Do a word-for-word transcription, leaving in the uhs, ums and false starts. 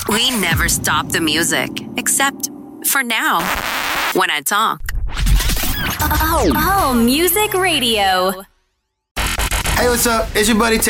We never stop the music, except for now, when I talk. Oh, oh, Music Radio. Hey, what's up? It's your buddy